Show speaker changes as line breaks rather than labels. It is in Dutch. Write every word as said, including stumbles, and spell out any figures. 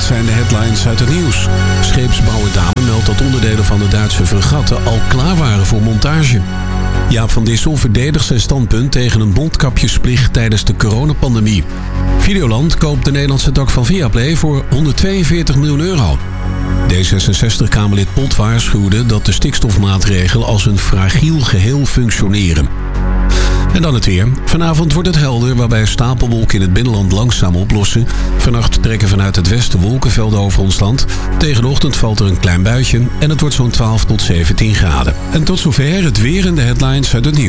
zijn de headlines uit het nieuws. Scheepsbouwer Dame meldt dat onderdelen van de Duitse fregatten al klaar waren voor montage. Jaap van Dissel verdedigt zijn standpunt tegen een mondkapjesplicht tijdens de coronapandemie. Videoland koopt de Nederlandse tak van Viaplay voor honderdtweeënveertig miljoen euro. D zesenzestig-Kamerlid Pot waarschuwde dat de stikstofmaatregelen als een fragiel geheel functioneren. En dan het weer. Vanavond wordt het helder, waarbij stapelwolken in het binnenland langzaam oplossen. Vannacht trekken vanuit het westen wolkenvelden over ons land. Tegen de ochtend valt er een klein buitje en het wordt zo'n twaalf tot zeventien graden. En tot zover het weer en de headlines uit het nieuws.